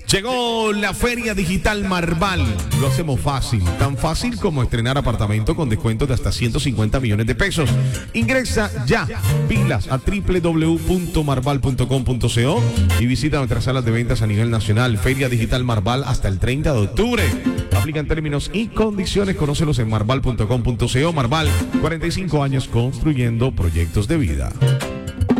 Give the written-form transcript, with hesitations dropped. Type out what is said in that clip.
Llegó la Feria Digital Marval. Lo hacemos fácil, tan fácil como estrenar apartamento con descuentos de hasta 150 millones de pesos. Ingresa ya, pilas a www.marval.com.co y visita nuestras salas de ventas a nivel nacional. Feria Digital Marval hasta el 30 de octubre. Aplican términos y condiciones. Conócelos en marval.com.co. Marval, 45 años construyendo proyectos de vida.